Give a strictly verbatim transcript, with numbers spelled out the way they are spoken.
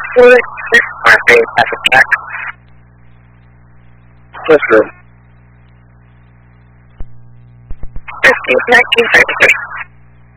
Fluid six R base as a check. Yes, sir. Fifteen nineteen thirty three.